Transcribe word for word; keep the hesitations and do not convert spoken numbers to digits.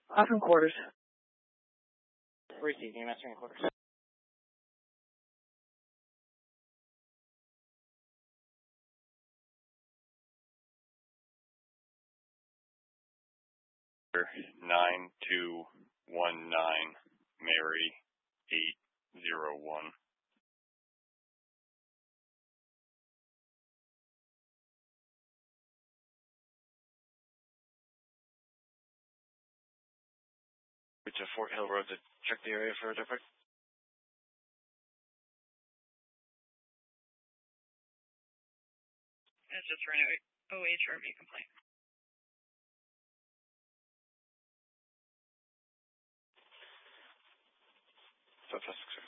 Awesome quarters. Receiving, mastering quarters. Nine two one nine, Mary eight zero one. To Fort Hill Road to check the area for a different. It's just for an O H R V complaint. Southwest